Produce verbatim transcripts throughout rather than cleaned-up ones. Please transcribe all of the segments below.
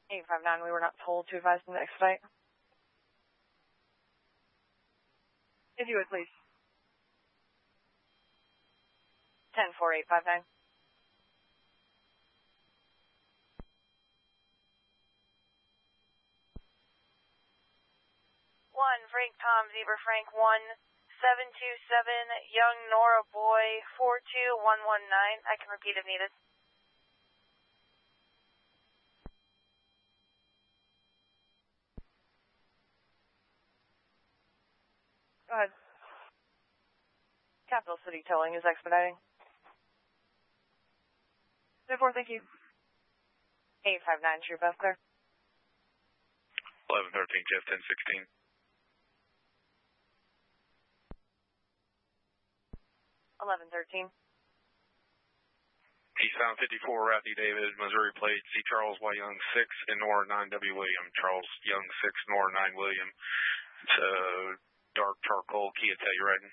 eight five nine, we were not told to advise them to expedite. If you would, please. ten four eight five nine. one, Frank Tom, Zebra Frank, one seven two seven, Young Nora Boy, four two one one nine. I can repeat if needed. Go ahead. Capital City Towing is expediting. Therefore, thank you. eight five nine, True Beth Clear. eleven thirteen, Jeff ten sixteen. eleven thirteen. Eastbound fifty-four, Rathy David, Missouri plate, C. Charles Y. Young six and Nora nine W. William. Charles Young six, Nora nine William. It's a dark charcoal Kia Telluride.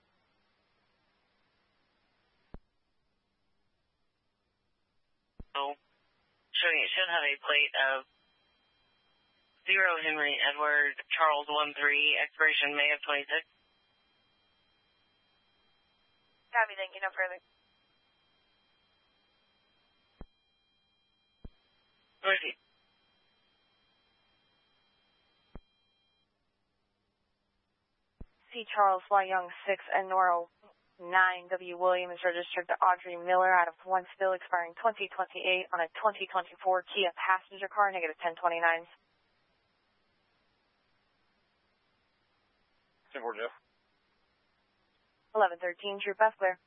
Oh, showing it should have a plate of zero Henry Edward Charles one three, expiration May of twenty-six. Copy, thank you, no further. Mercy. C. Charles Y. Young six and Nora nine W. William is registered to Audrey Miller out of one still expiring twenty twenty-eight on a twenty twenty-four Kia passenger car, negative ten twenty-nine. ten four, Jeff. eleven thirteen, True Beth Clear.